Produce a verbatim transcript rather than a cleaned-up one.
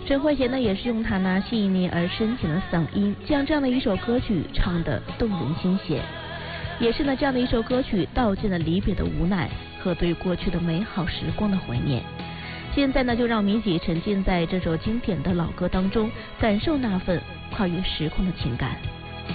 陈慧娴呢，也是用她那细腻而深情的嗓音，将这样的一首歌曲唱得动人心弦。也是呢，这样的一首歌曲道尽了离别的无奈和对过去的美好时光的怀念。现在呢，就让我们一起沉浸在这首经典的老歌当中，感受那份跨越时空的情感。